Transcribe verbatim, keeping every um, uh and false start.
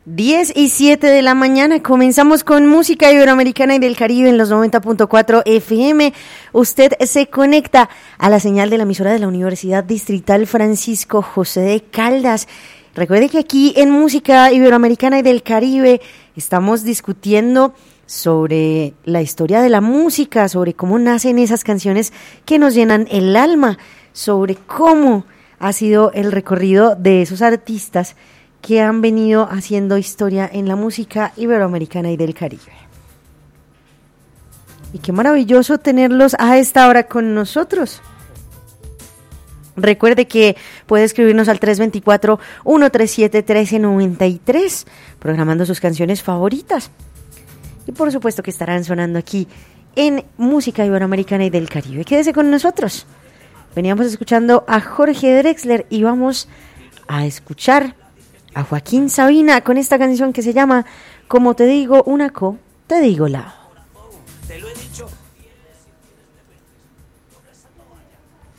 diez y siete de la mañana, comenzamos con música iberoamericana y del Caribe en los noventa punto cuatro F M. Usted se conecta a la señal de la emisora de la Universidad Distrital Francisco José de Caldas. Recuerde que aquí en música iberoamericana y del Caribe estamos discutiendo sobre la historia de la música, sobre cómo nacen esas canciones que nos llenan el alma, sobre cómo ha sido el recorrido de esos artistas que han venido haciendo historia en la música iberoamericana y del Caribe. Y qué maravilloso tenerlos a esta hora con nosotros. Recuerde que puede escribirnos al tres dos cuatro, uno tres siete, uno tres nueve tres, programando sus canciones favoritas. Y por supuesto que estarán sonando aquí en música iberoamericana y del Caribe. Quédese con nosotros. Veníamos escuchando a Jorge Drexler y vamos a escuchar a Joaquín Sabina con esta canción que se llama Como te digo una co, te digo la.